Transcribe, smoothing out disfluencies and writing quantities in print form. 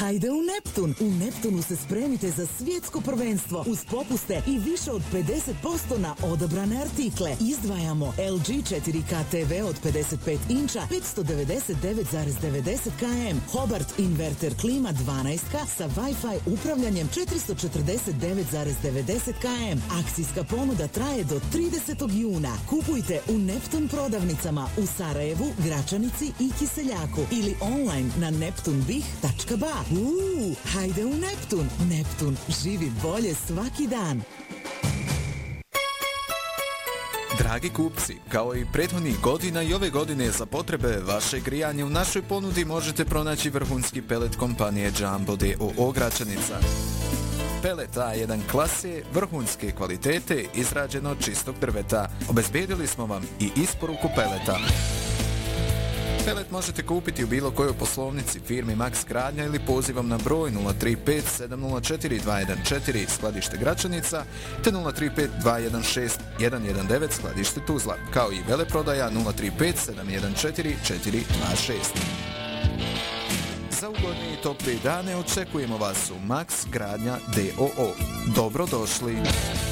Hajde u Neptun. U Neptunu se spremite za svjetsko prvenstvo uz popuste i više od 50% na odabrane artikle. Izdvajamo LG 4K TV od 55 inča 599,90 km, Hobart inverter klima 12K sa Wi-Fi upravljanjem 449,90 km. Akcijska ponuda traje do 30. juna. Kupujte u Neptun prodavnicama u Sarajevu, Gračanici i Kiseljaku ili online na neptunbih.ba. Hajde u Neptun. Neptun, živi bolje svaki dan. Dragi kupci, kao i prethodnih godina i ove godine za potrebe vaše grijanje u našoj ponudi možete pronaći vrhunski pelet kompanije Jumbo d.o.o. Gračanica. Pelet A1 klase, vrhunske kvalitete, izrađeno od čistog drveta. Obezbedili smo vam i isporuku peleta. Pelet možete kupiti u bilo kojoj poslovnici firmi Max Gradnja ili pozivom na broj 035 704 214 skladište Gračanica te 035 216 119 skladište Tuzla, kao i veleprodaja 035 714 426. Za ugodne i tople dane očekujemo vas u Max Gradnja d.o.o. Dobrodošli!